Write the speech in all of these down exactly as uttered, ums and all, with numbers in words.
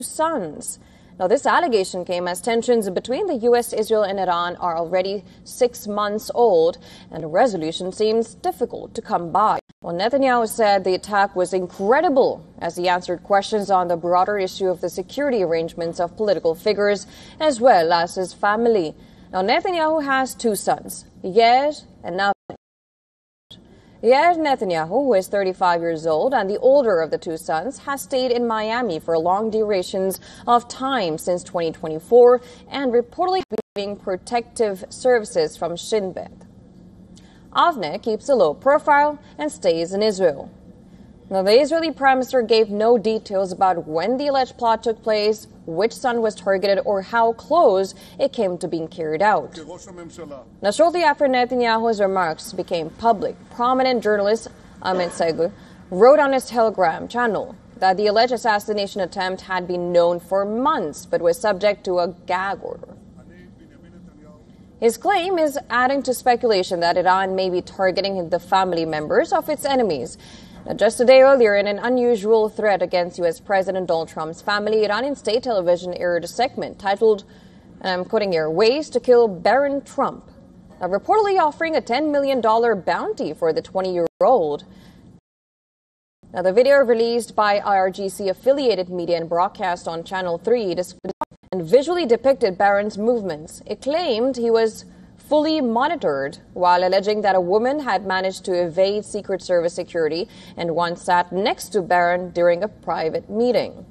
sons. Now, this allegation came as tensions between the U S, Israel, and Iran are already six months old, and a resolution seems difficult to come by. Well, Netanyahu said the attack was incredible as he answered questions on the broader issue of the security arrangements of political figures as well as his family. Now, Netanyahu has two sons, Yair and Naftali. Yair Netanyahu, who is thirty-five years old and the older of the two sons, has stayed in Miami for long durations of time since twenty twenty-four and reportedly receiving protective services from Shin Bet. Avner keeps a low profile and stays in Israel. Now, the Israeli Prime Minister gave no details about when the alleged plot took place, which son was targeted, or how close it came to being carried out. Now, shortly after Netanyahu's remarks became public, prominent journalist Amit Segal wrote on his Telegram channel that the alleged assassination attempt had been known for months but was subject to a gag order. His claim is adding to speculation that Iran may be targeting the family members of its enemies. Now, just a day earlier, in an unusual threat against U S President Donald Trump's family, Iranian state television aired a segment titled, and I'm quoting here, "Ways to Kill Baron Trump," now, reportedly offering a ten million dollars bounty for the twenty-year-old. Now, the video released by I R G C-affiliated media and broadcast on Channel three and visually depicted Baron's movements. It claimed he was fully monitored, while alleging that a woman had managed to evade Secret Service security and once sat next to Baron during a private meeting.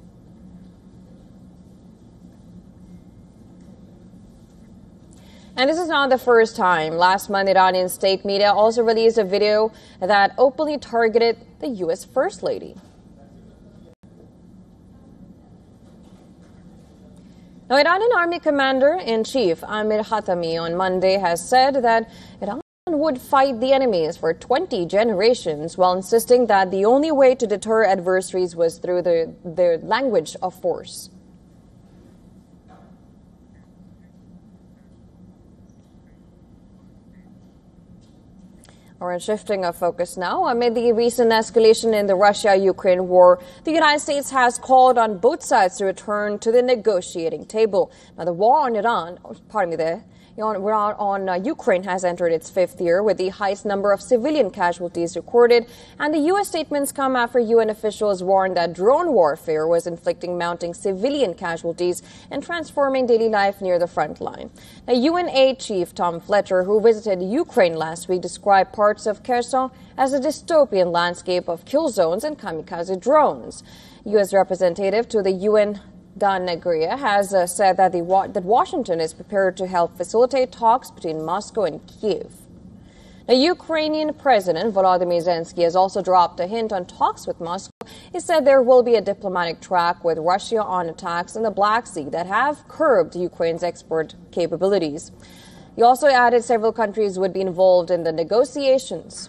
And this is not the first time. Last month, Iranian state media also released a video that openly targeted the U S First Lady. Now, Iranian Army Commander-in-Chief Amir Hatami on Monday has said that Iran would fight the enemies for twenty generations, while insisting that the only way to deter adversaries was through the, the language of force. We're shifting our focus now. Amid the recent escalation in the Russia-Ukraine war, the United States has called on both sides to return to the negotiating table. Now, the war on Iran, pardon me there, on, on uh, Ukraine has entered its fifth year with the highest number of civilian casualties recorded, and the U S statements come after U N officials warned that drone warfare was inflicting mounting civilian casualties and transforming daily life near the front line. Now, U N Aid Chief Tom Fletcher, who visited Ukraine last week, described parts of Kherson as a dystopian landscape of kill zones and kamikaze drones. U S representative to the U N Dan Negria has uh, said that, the, that Washington is prepared to help facilitate talks between Moscow and Kiev. The Ukrainian President Volodymyr Zelensky has also dropped a hint on talks with Moscow. He said there will be a diplomatic track with Russia on attacks in the Black Sea that have curbed Ukraine's export capabilities. He also added several countries would be involved in the negotiations.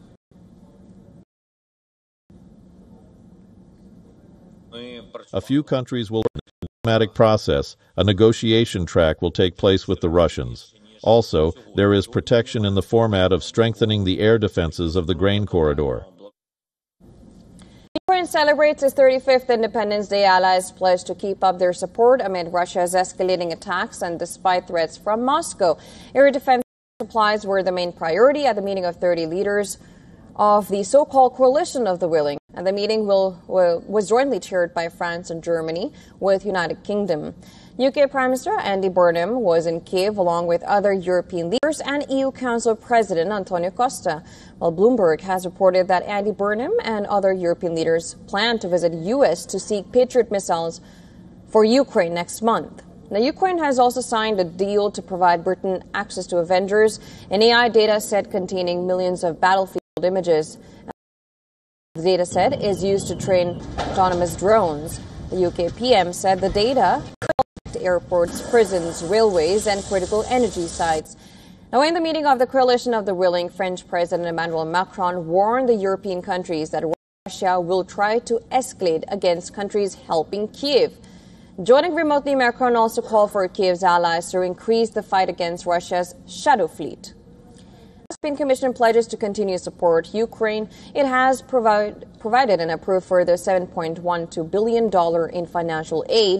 A few countries will a diplomatic process. A negotiation track will take place with the Russians. Also, there is protection in the format of strengthening the air defenses of the grain corridor. Ukraine celebrates its thirty-fifth Independence Day. Allies pledged to keep up their support amid Russia's escalating attacks and despite threats from Moscow. Air defense supplies were the main priority at the meeting of thirty leaders of the so-called Coalition of the Willing. And the meeting will, will, was jointly chaired by France and Germany with United Kingdom. U K Prime Minister Andy Burnham was in Kiev along with other European leaders and E U Council President Antonio Costa, while Bloomberg has reported that Andy Burnham and other European leaders plan to visit U S to seek Patriot missiles for Ukraine next month. Now, Ukraine has also signed a deal to provide Britain access to Avengers, an A I data set containing millions of battlefield images. The data set is used to train autonomous drones. The U K P M said the data to airports, prisons, railways, and critical energy sites. Now, in the meeting of the Coalition of the Willing, French President Emmanuel Macron warned the European countries that Russia will try to escalate against countries helping Kiev. Joining remotely, Macron also called for Kiev's allies to increase the fight against Russia's shadow fleet. European Commission pledges to continue to support Ukraine. It has provide, provided and approved further seven point one two billion dollars in financial aid